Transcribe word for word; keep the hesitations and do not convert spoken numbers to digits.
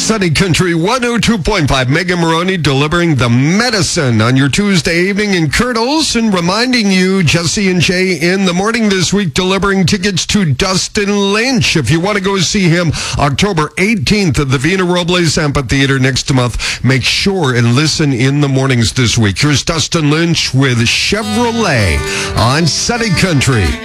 Sunny Country one oh two point five. Megan Maroney delivering the medicine on your Tuesday evening, and Kurt Olson reminding you, Jesse and Jay in the morning this week, delivering tickets to Dustin Lynch. If you want to go see him October eighteenth at the Vina Robles Amphitheater next month, make sure and listen in the mornings this week. Here's Dustin Lynch with Chevrolet on Sunny Country.